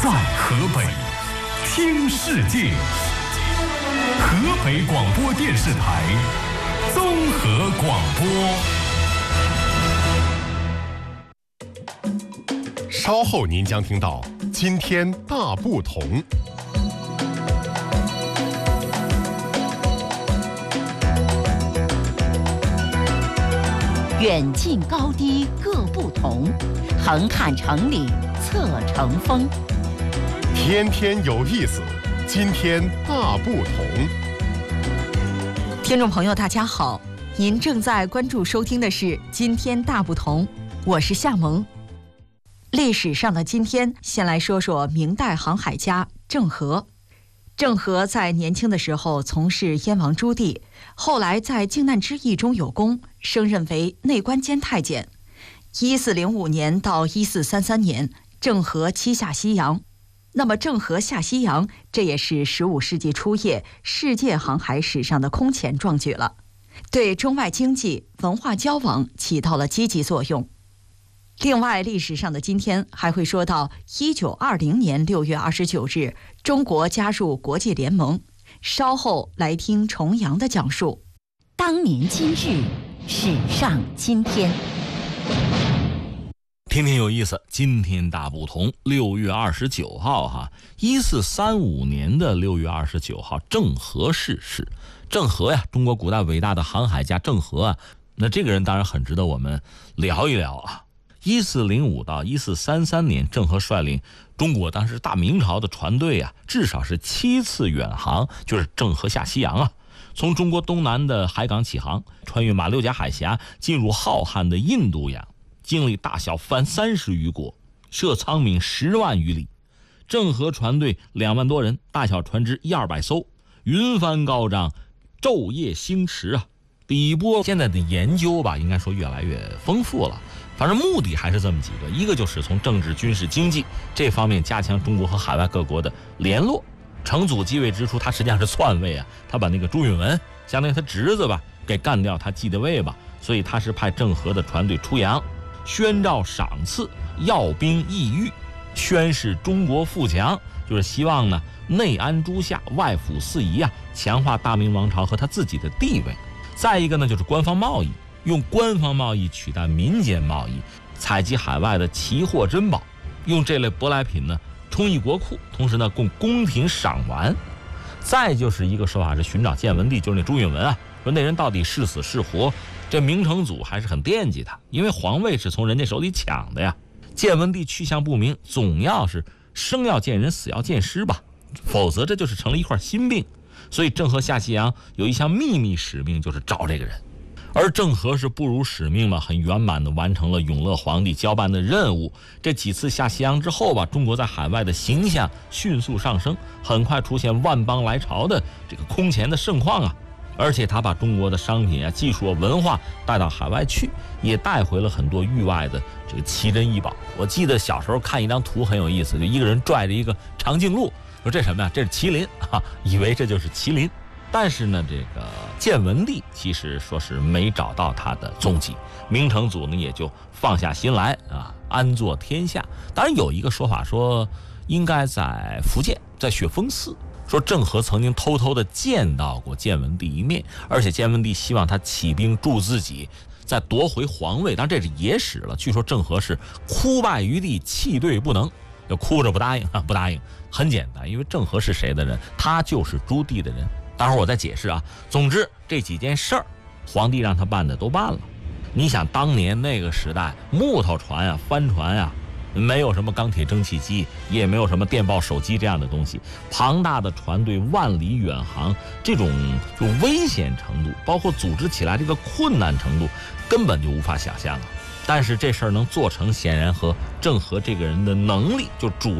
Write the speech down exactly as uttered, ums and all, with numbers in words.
在河北听世界，河北广播电视台综合广播。 稍后您将听到今天大不同。 远近高低各不同，横看成岭侧成峰。 天天有意思，今天大不同。 听众朋友大家好，您正在关注收听的是今天大不同，我是夏萌。历史上的今天，先来说说明代航海家郑和。郑和在年轻的时候从事燕王朱棣，后来在靖难之役中有功，升任为内官监太监。一四零五年到一四三三年，郑和七下西洋。那么郑和下西洋，这也是十五世纪初叶世界航海史上的空前壮举了，对中外经济文化交往起到了积极作用。另外，历史上的今天还会说到一九二零年六月二十九日，中国加入国际联盟。稍后来听重阳的讲述。 当年今日，史上今天。 天天有意思，今天大不同。六月二十九号哈，一四三五年的六月二十九号，郑和逝世。郑和呀，中国古代伟大的航海家郑和啊，那这个人当然很值得我们聊一聊啊。一四零五到一四三三年，郑和率领中国当时大明朝的船队啊，至少是七次远航，就是郑和下西洋啊。从中国东南的海港起航，穿越马六甲海峡，进入浩瀚的印度洋，经历大小帆三十余国，涉舱闽十万余里。郑和船队两万多人，大小船只一二百艘，云帆高张，昼夜星驰啊。底波现在的研究吧，应该说越来越丰富了。反正目的还是这么几个，一个就是从政治、军事、经济这方面加强中国和海外各国的联络。成祖继位之初，他实际上是篡位啊，他把那个朱允炆，相当于他侄子吧，给干掉，他继的位吧，所以他是派郑和的船队出洋，宣诏赏赐，要兵抑郁，宣示中国富强，就是希望呢内安诸夏，外抚四夷啊，强化大明王朝和他自己的地位。再一个呢，就是官方贸易。用官方贸易取代民间贸易，采集海外的奇货珍宝，用这类舶来品呢充溢国库，同时呢供宫廷赏玩。再就是一个说法是寻找建文帝，就是那朱允炆啊，说那人到底是死是活，这明成祖还是很惦记他，因为皇位是从人家手里抢的呀。建文帝去向不明，总要是生要见人，死要见尸吧，否则这就是成了一块心病。所以郑和下西洋有一项秘密使命，就是找这个人。而郑和是不辱使命嘛，很圆满地完成了永乐皇帝交办的任务。这几次下西洋之后吧，中国在海外的形象迅速上升，很快出现万邦来朝的这个空前的盛况啊！而且他把中国的商品啊、技术啊、文化带到海外去，也带回了很多域外的这个奇珍异宝。我记得小时候看一张图很有意思，就一个人拽着一个长颈鹿，说这什么呀？这是麒麟啊，以为这就是麒麟。但是呢，这个建文帝其实说是没找到他的踪迹，明成祖呢也就放下心来啊，安坐天下。当然有一个说法说，应该在福建，在雪峰寺，说郑和曾经偷偷的见到过建文帝一面，而且建文帝希望他起兵助自己，再夺回皇位。当然这是野史了，据说郑和是哭拜于地，泣对不能，就哭着不答应啊，不答应。很简单，因为郑和是谁的人？他就是朱棣的人。待会儿我再解释啊。总之这几件事儿，皇帝让他办的都办了。你想当年那个时代，木头船啊、帆船啊，没有什么钢铁蒸汽机，也没有什么电报手机这样的东西，庞大的船队万里远航，这种就危险程度，包括组织起来这个困难程度，根本就无法想象了。但是这事儿能做成，显然和郑和这个人的能力，就主